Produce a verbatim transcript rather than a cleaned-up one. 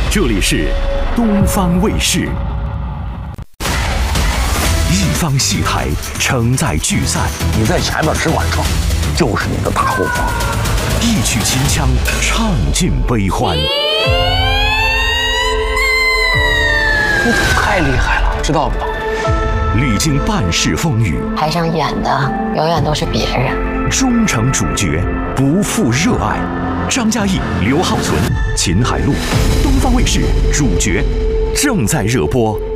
这里是东方卫视。一方戏台承载聚散， 你在前面吃碗秤，就是你的大后方。 一曲秦腔唱尽悲欢。 你太厉害了，知道不？ 历经半世风雨， 台上演的永远都是别人。 终成主角，不负热爱。张嘉译、刘浩存、秦海璐，东方卫视主角正在热播。